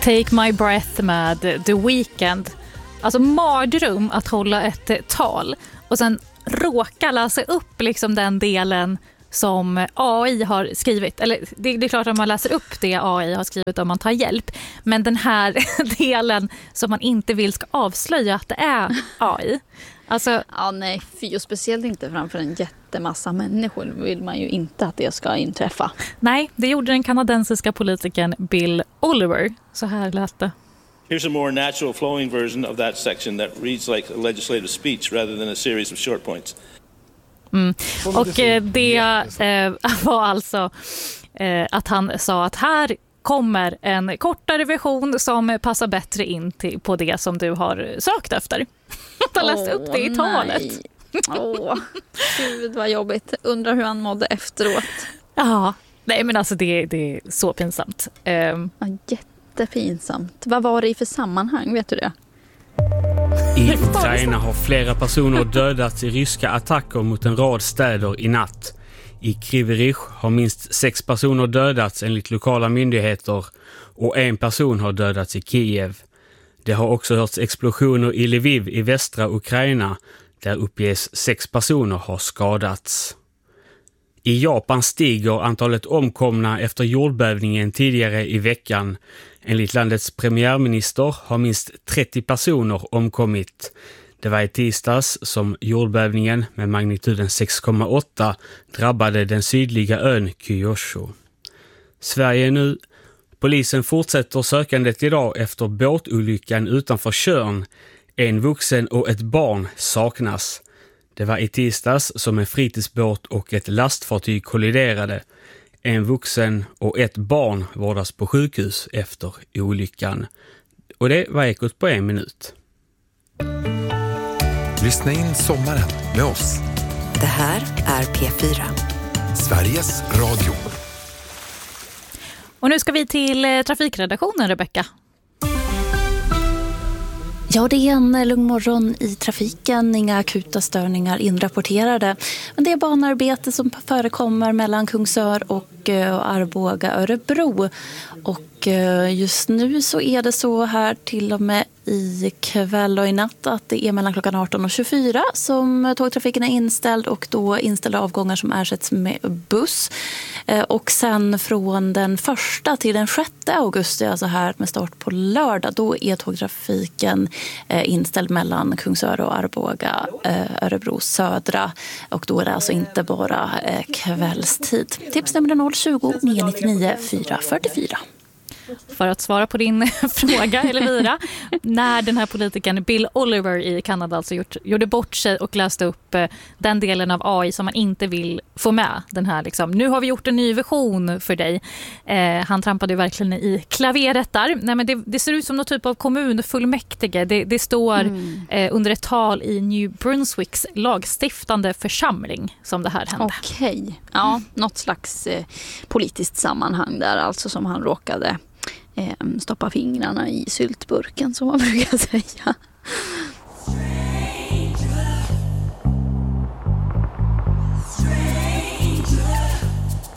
Take My Breath med The Weeknd. Alltså mardröm att hålla ett tal och sen råka läsa upp liksom den delen som AI har skrivit. Eller det är klart att man läser upp det AI har skrivit om man tar hjälp. Men den här delen som man inte vill ska avslöja att det är AI. Alltså, ja, nej, och speciellt inte framför en jättemassa människor vill man ju inte att det ska inträffa. Nej, det gjorde den kanadensiska politikern Bill Oliver. Så här lät det. Here's a more natural flowing version of that section that reads like a legislative speech rather than a series of short points. Och det var alltså att han sa att här kommer en kortare version som passar bättre in på det som du har sökt efter. Att han läste upp det i talet. Gud vad jobbigt. Undrar hur han mådde efteråt. Ja, nej men alltså det är så pinsamt. Ja, jättepinsamt. Vad var det i för sammanhang, vet du det? I Ukraina har flera personer dödats i ryska attacker mot en rad städer i natt. I Kryvyi har minst 6 personer dödats enligt lokala myndigheter och 1 person har dödats i Kiev. Det har också hörts explosioner i Lviv i västra Ukraina där uppges 6 personer har skadats. I Japan stiger antalet omkomna efter jordbävningen tidigare i veckan. Enligt landets premiärminister har minst 30 personer omkommit. Det var i tisdags som jordbävningen med magnituden 6,8 drabbade den sydliga ön Kyushu. Sverige nu. Polisen fortsätter sökandet idag efter båtolyckan utanför Tjörn. En vuxen och ett barn saknas. Det var i tisdags som en fritidsbåt och ett lastfartyg kolliderade. En vuxen och ett barn vårdas på sjukhus efter olyckan. Och det var Ekot på 1 minut. Lyssna in sommaren med oss. Det här är P4. Sveriges Radio. Och nu ska vi till trafikredaktionen, Rebecka. Ja, det är en lugn morgon i trafiken. Inga akuta störningar inrapporterade. Men det är banarbete som förekommer mellan Kungsör och Arboga-Örebro. Och just nu så är det så här till och med i kväll och i natt att det är mellan klockan 18 och 24 som tågtrafiken är inställd och då inställda avgångar som ersätts med buss. Och sen från den 1 till den 6 augusti, alltså här med start på lördag, då är tågtrafiken inställd mellan Kungsör och Arboga, Örebro södra. Och då är det alltså inte bara kvällstid. Tipsnummer 020 999 444. För att svara på din fråga, Elvira, när den här politikern Bill Oliver i Kanada alltså gjorde bort sig och läste upp den delen av AI som man inte vill få med. Den här liksom, nu har vi gjort en ny version för dig. Han trampade ju verkligen i klaveret där. Nej, men det ser ut som någon typ av kommunfullmäktige. Det står under ett tal i New Brunswicks lagstiftande församling som det här hände. Okej, ja, något slags politiskt sammanhang där alltså som han råkade stoppa fingrarna i syltburken som man brukar säga.